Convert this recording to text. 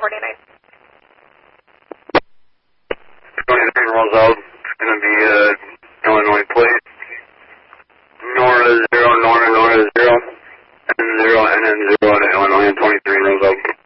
49. 23 rolls out. It's going to be Illinois plate. Nora 0, Nora 0, and 0, and then 0 to Illinois, and 23 rolls out.